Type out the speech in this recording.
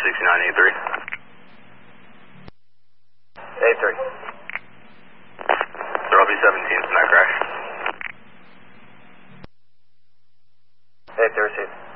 6983. 83. There'll be 17 from that crash. 83, received.